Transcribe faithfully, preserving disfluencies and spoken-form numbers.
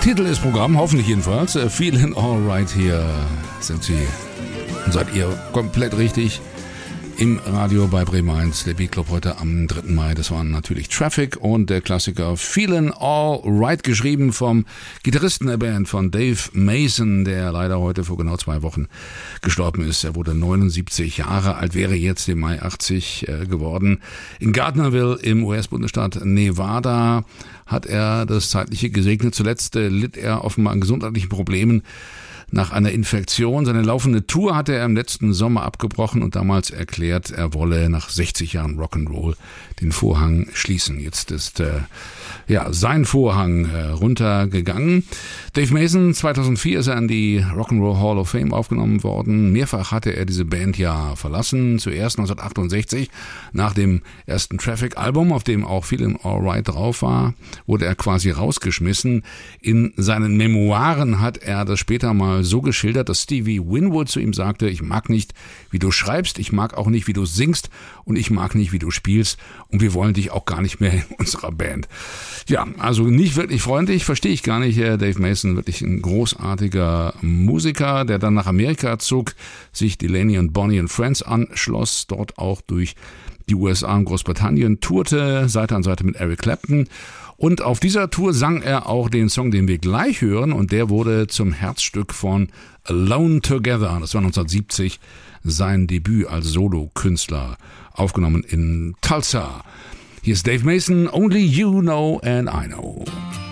Titel ist Programm, hoffentlich jedenfalls. Feeling Alright, hier sind Sie und seid ihr komplett richtig im Radio bei Bremen eins, der Beat Club heute am dritten Mai. Das waren natürlich Traffic und der Klassiker Feelin' Alright, geschrieben vom Gitarristen der Band, von Dave Mason, der leider heute vor genau zwei Wochen gestorben ist. Er wurde neunundsiebzig Jahre alt, wäre jetzt im Mai achtzig äh, geworden. In Gardnerville im U S-Bundesstaat Nevada hat er das Zeitliche gesegnet. Zuletzt äh, litt er offenbar an gesundheitlichen Problemen nach einer Infektion. Seine laufende Tour hatte er im letzten Sommer abgebrochen und damals erklärt, er wolle nach sechzig Jahren Rock'n'Roll den Vorhang schließen. Jetzt ist äh, ja sein Vorhang äh, runtergegangen. Dave Mason, zweitausendvier ist er an die Rock'n'Roll Hall of Fame aufgenommen worden. Mehrfach hatte er diese Band ja verlassen. Zuerst neunzehnhundertachtundsechzig, nach dem ersten Traffic-Album, auf dem auch Feelin' Alright drauf war, wurde er quasi rausgeschmissen. In seinen Memoiren hat er das später mal so geschildert, dass Stevie Winwood zu ihm sagte: Ich mag nicht, wie du schreibst, ich mag auch nicht, wie du singst und ich mag nicht, wie du spielst und wir wollen dich auch gar nicht mehr in unserer Band. Ja, also nicht wirklich freundlich, verstehe ich gar nicht. Dave Mason, wirklich ein großartiger Musiker, der dann nach Amerika zog, sich Delaney und Bonnie and Friends anschloss, dort auch durch die U S A und Großbritannien tourte, Seite an Seite mit Eric Clapton. Und auf dieser Tour sang er auch den Song, den wir gleich hören, und der wurde zum Herzstück von Alone Together. Das war neunzehnhundertsiebzig sein Debüt als Solokünstler, aufgenommen in Tulsa. Hier ist Dave Mason, Only You Know and I Know.